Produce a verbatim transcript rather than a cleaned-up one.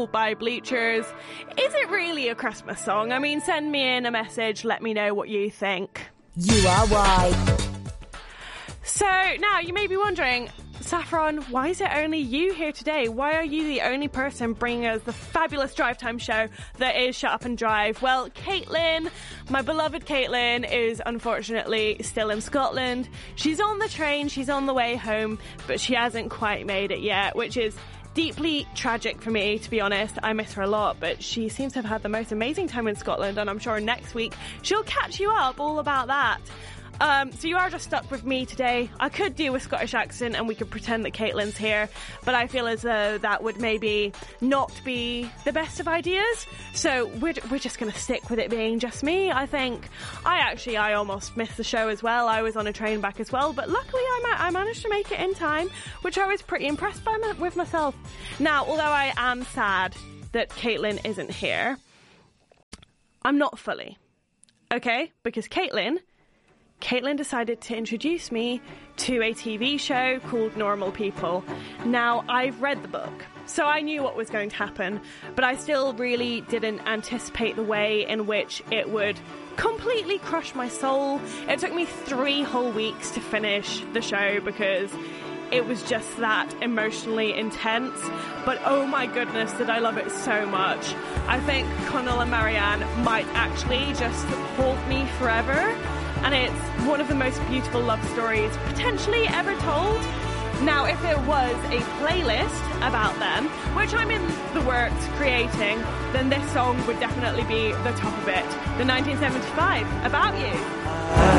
Fool by Bleachers. Is it really a Christmas song? I mean, send me in a message, let me know what you think. You are why. So now you may be wondering, Saffron, why is it only you here today? Why are you the only person bringing us the fabulous drive time show that is Shut Up and Drive? Well, Caitlin, my beloved Caitlin, is unfortunately still in Scotland. She's on the train, she's on the way home, but she hasn't quite made it yet, which is deeply tragic for me, to be honest. I miss her a lot, but she seems to have had the most amazing time in Scotland, and I'm sure next week she'll catch you up all about that. Um, so you are just stuck with me today. I could do a Scottish accent and we could pretend that Caitlin's here, but I feel as though that would maybe not be the best of ideas. So we're, we're just going to stick with it being just me, I think. I actually, I almost missed the show as well. I was on a train back as well, but luckily I, ma- I managed to make it in time, which I was pretty impressed by my- with myself. Now, although I am sad that Caitlin isn't here, I'm not fully. Okay? Because Caitlin... Caitlin decided to introduce me to a T V show called Normal People. Now, I've read the book, so I knew what was going to happen, but I still really didn't anticipate the way in which it would completely crush my soul. It took me three whole weeks to finish the show because it was just that emotionally intense. But oh my goodness, did I love it so much. I think Connell and Marianne might actually just haunt me forever. And it's one of the most beautiful love stories potentially ever told. Now, if there was a playlist about them, which I'm in the works creating, then this song would definitely be the top of it. The nineteen seventy-five, About You.